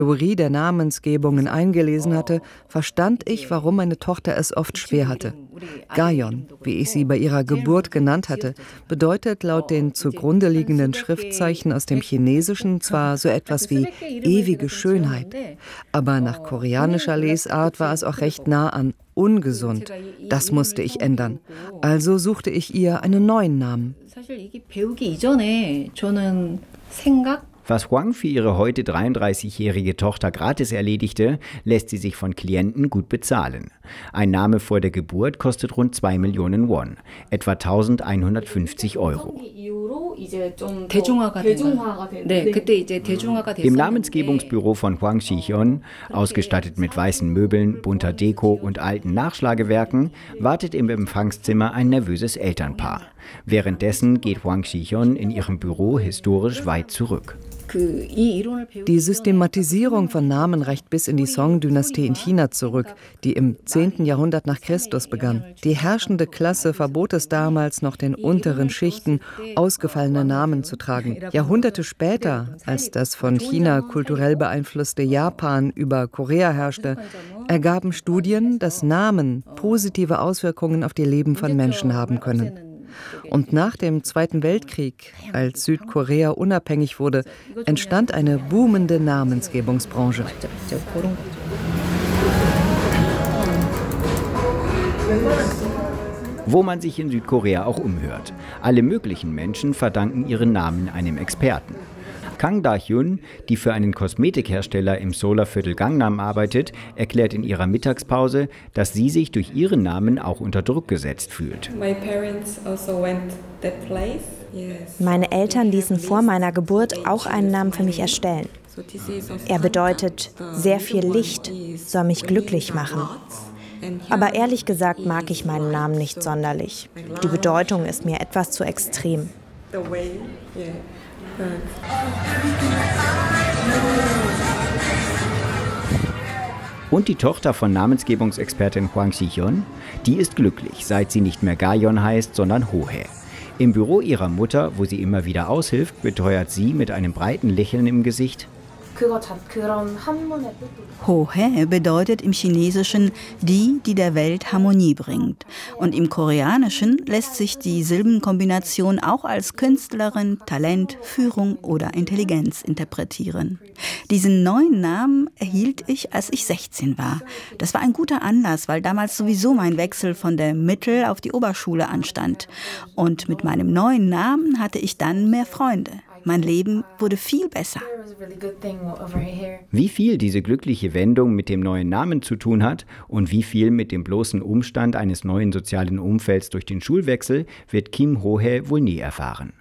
Theorie der Namensgebungen eingelesen hatte, verstand ich, warum meine Tochter es oft schwer hatte. Gayon, wie ich sie bei ihrer Geburt genannt hatte, bedeutet laut den zugrunde liegenden Schriftzeichen aus dem Chinesischen zwar so etwas wie ewige Schönheit, aber nach koreanischer Lesart war es auch recht nah an ungesund. Das musste ich ändern. Also suchte ich ihr einen neuen Namen. Was Hwang für ihre heute 33-jährige Tochter gratis erledigte, lässt sie sich von Klienten gut bezahlen. Ein Name vor der Geburt kostet rund 2 Millionen Won, etwa 1.150 Euro. Im Namensgebungsbüro von Hwang Si-hyun, ausgestattet mit weißen Möbeln, bunter Deko und alten Nachschlagewerken, wartet im Empfangszimmer ein nervöses Elternpaar. Währenddessen geht Hwang Si-hyun in ihrem Büro historisch weit zurück. Die Systematisierung von Namen reicht bis in die Song-Dynastie in China zurück, die im 10. Jahrhundert nach Christus begann. Die herrschende Klasse verbot es damals noch den unteren Schichten, ausgefallene Namen zu tragen. Jahrhunderte später, als das von China kulturell beeinflusste Japan über Korea herrschte, ergaben Studien, dass Namen positive Auswirkungen auf die Leben von Menschen haben können. Und nach dem Zweiten Weltkrieg, als Südkorea unabhängig wurde, entstand eine boomende Namensgebungsbranche. Wo man sich in Südkorea auch umhört. Alle möglichen Menschen verdanken ihren Namen einem Experten. Kang Da-hyun, die für einen Kosmetikhersteller im Seouler-Viertel Gangnam arbeitet, erklärt in ihrer Mittagspause, dass sie sich durch ihren Namen auch unter Druck gesetzt fühlt. Meine Eltern ließen vor meiner Geburt auch einen Namen für mich erstellen. Er bedeutet sehr viel Licht, soll mich glücklich machen. Aber ehrlich gesagt mag ich meinen Namen nicht sonderlich. Die Bedeutung ist mir etwas zu extrem. Und die Tochter von Namensgebungsexpertin Hwang Si-hyun, die ist glücklich, seit sie nicht mehr Gayon heißt, sondern Ho-hae. Im Büro ihrer Mutter, wo sie immer wieder aushilft, beteuert sie mit einem breiten Lächeln im Gesicht: Ho-hae bedeutet im Chinesischen die der Welt Harmonie bringt. Und im Koreanischen lässt sich die Silbenkombination auch als Künstlerin, Talent, Führung oder Intelligenz interpretieren. Diesen neuen Namen erhielt ich, als ich 16 war. Das war ein guter Anlass, weil damals sowieso mein Wechsel von der Mittel- auf die Oberschule anstand. Und mit meinem neuen Namen hatte ich dann mehr Freunde. Mein Leben wurde viel besser. Wie viel diese glückliche Wendung mit dem neuen Namen zu tun hat und wie viel mit dem bloßen Umstand eines neuen sozialen Umfelds durch den Schulwechsel, wird Kim Ho-hae wohl nie erfahren.